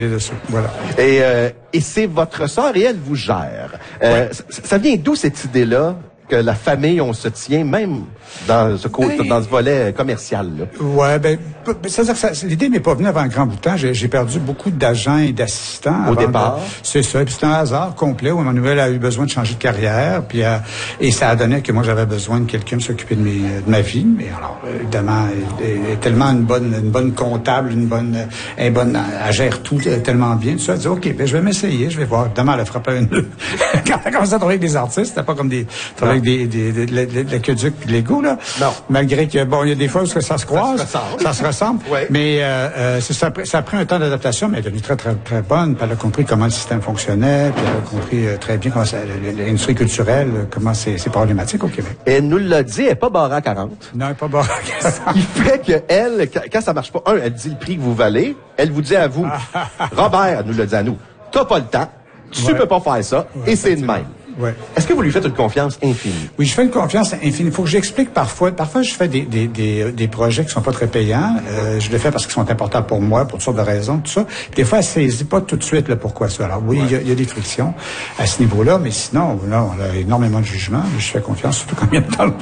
Dessus, voilà. Et c'est votre sœur et elle vous gère. Ça vient d'où cette idée-là que la famille, on se tient, même dans ce volet commercial, là? Ouais, c'est-à-dire que l'idée m'est pas venue avant un grand bout de temps. J'ai perdu beaucoup d'agents et d'assistants. Au départ. C'est ça. Puis c'était un hasard complet où Emmanuel a eu besoin de changer de carrière. Puis, et ça a donné que moi, j'avais besoin de quelqu'un de s'occuper de ma vie. Mais alors, évidemment, elle est tellement une bonne comptable, elle gère tout tellement bien. Tout ça, elle dit, OK, je vais m'essayer, je vais voir. Évidemment, elle a frappé une... Quand elle a commencé à travailler avec des artistes, c'était pas comme travailler avec l'aqueduc puis de l'ego, là. Non. Malgré que, il y a des fois où ça se croise. Ça se ressemble. Ouais. Mais ça a pris un temps d'adaptation, mais elle est devenue très, très, très bonne. Puis elle a compris comment le système fonctionnait, puis elle a compris très bien comment l'industrie culturelle, comment c'est problématique au Québec. Et elle nous l'a dit, elle n'est pas barrée à 40. Non, elle n'est pas barrée à 40. Ce qui fait qu'elle, quand ça marche pas, elle dit le prix que vous valez, elle vous dit à vous, Robert, elle nous l'a dit à nous, t'as pas le temps, tu peux pas faire ça, et c'est de même. Ouais. Est-ce que vous lui faites une confiance infinie? Oui, je fais une confiance infinie. Il faut que j'explique parfois. Parfois, je fais des projets qui sont pas très payants. Je le fais parce qu'ils sont importants pour moi, pour toutes sortes de raisons, tout ça. Puis des fois, elle saisit pas tout de suite le pourquoi ça. Alors oui, il y a des frictions à ce niveau-là, mais sinon, là, on a énormément de jugements. Je fais confiance, surtout quand il y a le temps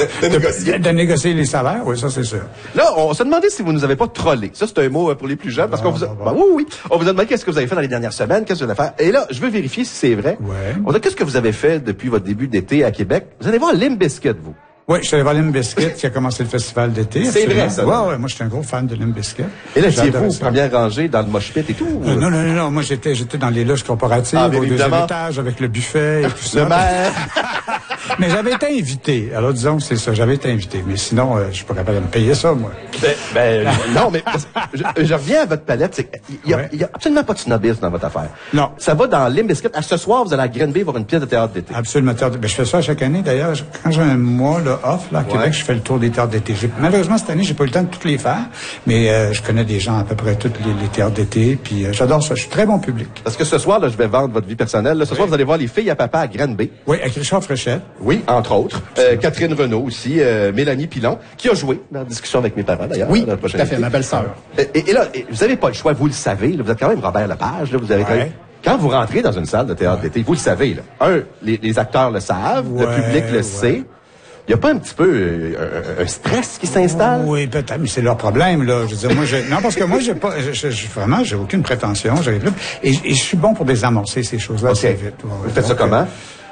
de négocier les salaires. Oui, ça, c'est sûr. Là, on se demandait si vous nous avez pas trollé. Ça, c'est un mot pour les plus jeunes, parce qu'on vous a... oui. On vous a demandé qu'est-ce que vous avez fait dans les dernières semaines, qu'est-ce que vous allez faire. Et là, je veux vérifier si c'est vrai. Ouais. On a qu'est-ce que vous avez fait depuis votre début d'été à Québec? Vous allez voir Limp Bizkit, vous. Oui, je suis allé voir Limp Bizkit qui a commencé le festival d'été. C'est vrai, ça? Ouais, moi, j'étais un gros fan de Limp Bizkit. Et là, étiez-vous première rangée dans le mosh pit et tout? Non. Moi, j'étais dans les loges corporatives, au deuxième étage, avec le buffet et tout ça. Le maire. Mais j'avais été invité. Alors, disons que c'est ça, j'avais été invité. Mais sinon, je suis pas capable de me payer ça, moi. Non, mais je reviens à votre palette. Il y a absolument pas de snobisme dans votre affaire. Non. Ça va dans Limp Bizkit. À ce soir, vous allez à Grenby voir une pièce de théâtre d'été. Absolument. Je fais ça chaque année, d'ailleurs. Quand j'ai un mois off là, à Québec, je fais le tour des théâtres d'été. Malheureusement, cette année, j'ai pas eu le temps de toutes les faire. Mais je connais des gens à peu près tous les théâtres d'été. Puis j'adore ça. Je suis très bon public. Parce que ce soir, là, je vais vendre votre vie personnelle. Là, ce soir, vous allez voir Les filles à papa à Grenby. Oui, avec Richard Fréchette. Oui, entre autres. Catherine Renaud aussi, Mélanie Pilon, qui a joué dans la discussion avec mes parents, d'ailleurs. Oui, tout à fait, ma belle-sœur. Et là, vous n'avez pas le choix, vous le savez. Là, vous êtes quand même Robert Lepage. Là, vous avez quand vous rentrez dans une salle de théâtre d'été, vous le savez. Là. Les acteurs le savent, le public le sait. Il n'y a pas un petit peu un stress qui s'installe? Oui, peut-être, mais c'est leur problème, là. Je veux dire, non, parce que moi, vraiment, j'ai aucune prétention, j'arrive là. Et je suis bon pour désamorcer ces choses-là assez vite. Vous faites ça comment?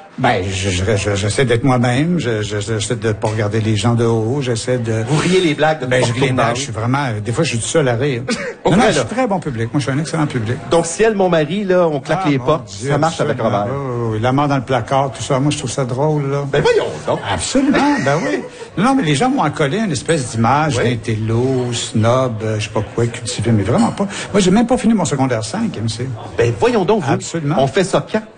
J'essaie d'être moi-même, j'essaie de pas regarder les gens de haut, j'essaie de... Vous riez les blagues de je ris les blagues, je suis vraiment... Des fois, je suis tout seul à rire. Non, je suis très bon public. Moi, je suis un excellent public. Donc, si elle, mon mari, là, on claque les portes, ça marche avec Robert. Oui, la mort dans le placard, tout ça, moi, je trouve ça drôle, là. Voyons donc. Absolument, oui. Non, mais les gens m'ont accolé une espèce d'image d'intello, snob, je sais pas quoi, cultivé, mais vraiment pas. Moi, j'ai même pas fini mon secondaire 5, MC. Voyons donc, vous. Absolument. On fait ça quand?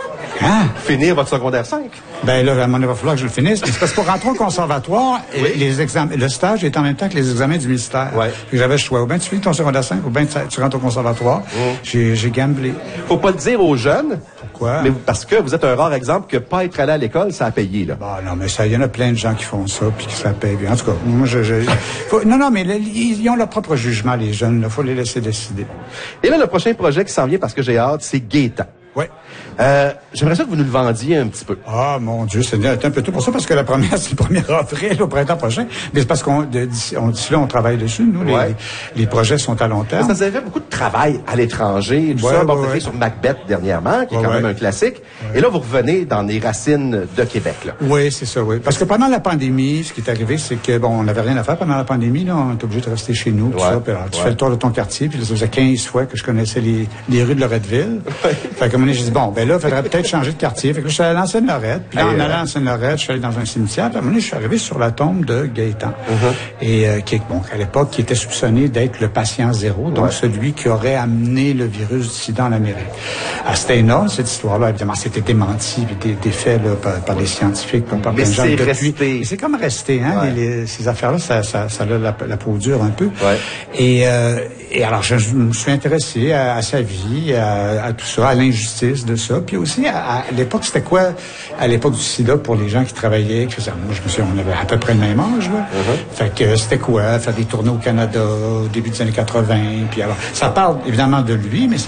Finir votre secondaire 5? Là, à un moment donné, il va falloir que je le finisse. Mais c'est parce que pour rentrer au conservatoire, le stage est en même temps que les examens du ministère. J'avais le choix. Ou bien tu finis ton secondaire 5, ou bien tu rentres au conservatoire. J'ai gamblé. Faut pas le dire aux jeunes. Pourquoi? Mais parce que vous êtes un rare exemple que pas être allé à l'école, ça a payé, là. Non, mais il y en a plein de gens qui font ça, puis que ça paye bien. En tout cas, moi, non, mais ils ont leur propre jugement, les jeunes. Il faut les laisser décider. Et là, le prochain projet qui s'en vient, parce que j'ai hâte, c'est Gaétan. Oui. J'aimerais ça que vous nous le vendiez un petit peu. Ah, mon Dieu, c'est un peu tôt pour ça, parce que la première, c'est le 1er avril, au printemps prochain. Mais c'est parce d'ici là, on travaille dessus. Nous, les projets sont à long terme. Ça vous avez fait beaucoup de travail à l'étranger, tout ça. Vous avez fait sur Macbeth dernièrement, qui est quand même un classique. Et là, vous revenez dans les racines de Québec, là. Oui, c'est ça, oui. Parce que pendant la pandémie, ce qui est arrivé, c'est que, on n'avait rien à faire pendant la pandémie, là. On était obligé de rester chez nous, tout ça. Puis alors, tu fais le tour de ton quartier, puis là, ça faisait 15 fois que je connaissais les rues de Loretteville. Fait que, à un moment donné, j'ai dit, là, il faudrait peut-être changer de quartier. Fait que je suis allé à l'Ancienne-Lorette. Puis là, en allant à l'Ancienne-Lorette, je suis allé dans un cimetière. Puis à un moment donné, je suis arrivé sur la tombe de Gaétan. Et à l'époque, qui était soupçonné d'être le patient zéro, donc celui qui aurait amené le virus du sida en Amérique. C'était énorme, cette histoire-là. Évidemment, c'était démenti, puis défait là, par les scientifiques, par plein de gens depuis. C'est comme resté, hein, ces affaires-là, ça a la peau dure un peu. Et alors, je me suis intéressé à sa vie, à tout ça, à l'injustice l'injustice de ça. Puis aussi, à l'époque, c'était quoi, à l'époque du sida, pour les gens qui travaillaient, moi, je me souviens, on avait à peu près le même âge, là. Fait que c'était quoi, faire des tournées au Canada, au début des années 80, puis alors, ça parle évidemment de lui, mais